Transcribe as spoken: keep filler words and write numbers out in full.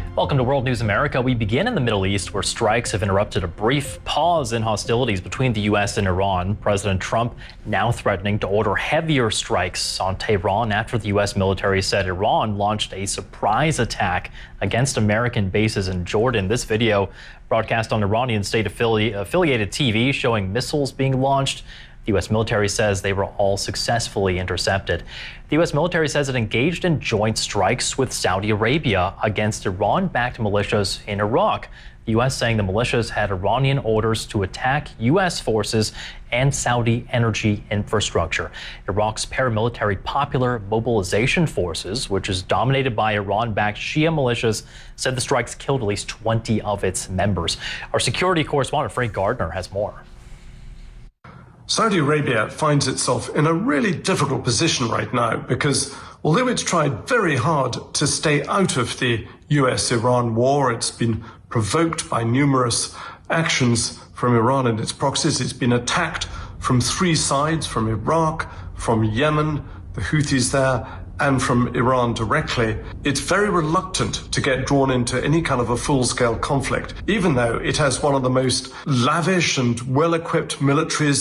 Welcome to World News America. We begin in the Middle East, where strikes have interrupted a brief pause in hostilities between the U S and Iran. President Trump now threatening to order heavier strikes on Tehran after the U S military said Iran launched a surprise attack against American bases in Jordan. This video broadcast on Iranian state affili- affiliated T V showing missiles being launched. The U S military says they were all successfully intercepted. The U S military says it engaged in joint strikes with Saudi Arabia against Iran-backed militias in Iraq. The U S saying the militias had Iranian orders to attack U S forces and Saudi energy infrastructure. Iraq's paramilitary Popular Mobilization Forces, which is dominated by Iran-backed Shia militias, said the strikes killed at least twenty of its members. Our security correspondent Frank Gardner has more. Saudi Arabia finds itself in a really difficult position right now because although it's tried very hard to stay out of the U S Iran war, it's been provoked by numerous actions from Iran and its proxies. It's been attacked from three sides, from Iraq, from Yemen, the Houthis there, and from Iran directly. It's very reluctant to get drawn into any kind of a full-scale conflict, even though it has one of the most lavish and well-equipped militaries